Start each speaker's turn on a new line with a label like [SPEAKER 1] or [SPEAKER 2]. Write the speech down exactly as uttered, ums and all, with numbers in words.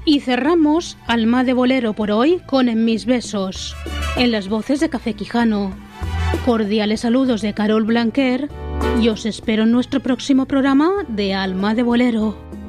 [SPEAKER 1] Y cerramos Alma de Bolero por hoy con En mis besos, en las voces de Café Quijano. Cordiales saludos de Carol Blanquer y os espero en nuestro próximo programa de Alma de Bolero.